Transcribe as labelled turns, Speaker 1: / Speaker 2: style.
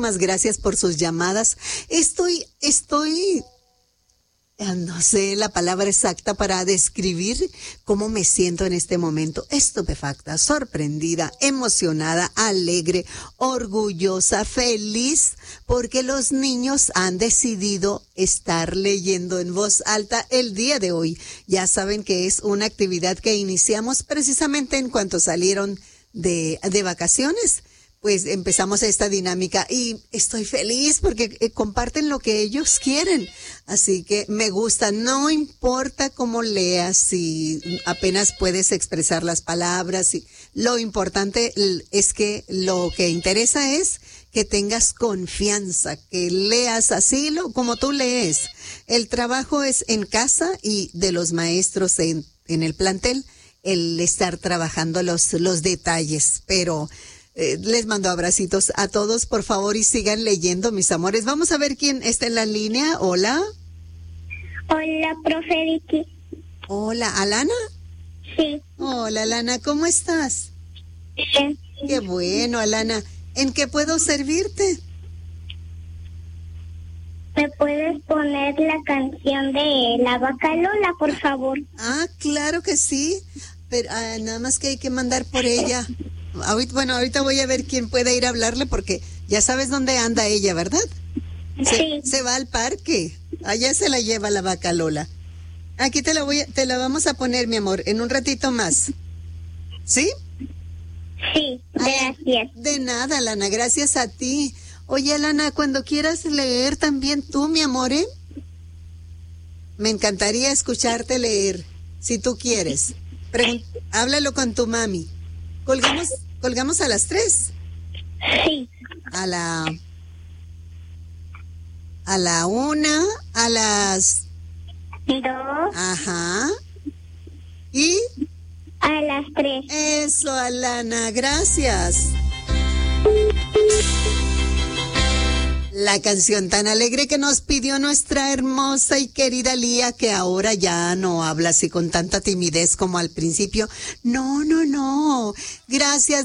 Speaker 1: muchísimas gracias por sus llamadas. Estoy no sé la palabra exacta para describir cómo me siento en este momento. Estupefacta, sorprendida, emocionada, alegre, orgullosa, feliz, porque los niños han decidido estar leyendo en voz alta el día de hoy. Ya saben que es una actividad que iniciamos precisamente en cuanto salieron de vacaciones. Pues empezamos esta dinámica y estoy feliz porque comparten lo que ellos quieren. Así que me gusta, no importa cómo leas, si apenas puedes expresar las palabras. Lo importante es que lo que interesa es que tengas confianza, que leas así como tú lees. El trabajo es en casa y de los maestros en el plantel, el estar trabajando los detalles, pero... les mando abracitos a todos, por favor, y sigan leyendo, mis amores. Vamos a ver quién está en la línea. Hola.
Speaker 2: Hola, profe Vicky.
Speaker 1: Hola, ¿Alana?
Speaker 2: Sí.
Speaker 1: Hola, Alana, ¿cómo estás?
Speaker 2: Bien.
Speaker 1: Qué bueno, Alana. ¿En qué puedo servirte?
Speaker 2: ¿Me puedes poner la canción de La Vaca Lola, por favor?
Speaker 1: Ah, claro que sí, pero nada más que hay que mandar por ella. Ahorita voy a ver quién puede ir a hablarle porque ya sabes dónde anda ella, ¿verdad?
Speaker 2: Sí.
Speaker 1: Se va al parque. Allá se la lleva la vaca Lola. Aquí te la vamos a poner, mi amor, en un ratito más. ¿Sí?
Speaker 2: Sí, gracias.
Speaker 1: De nada, Lana, gracias a ti. Oye, Lana, cuando quieras leer también tú, mi amor, me encantaría escucharte leer, si tú quieres. Háblalo con tu mami. ¿Colgamos a las 3?
Speaker 2: Sí.
Speaker 1: A la 1, a las
Speaker 2: 2.
Speaker 1: Ajá. ¿Y?
Speaker 2: A las 3.
Speaker 1: Eso, Alana, gracias. La canción tan alegre que nos pidió nuestra hermosa y querida Lía, que ahora ya no habla así con tanta timidez como al principio. No. Gracias.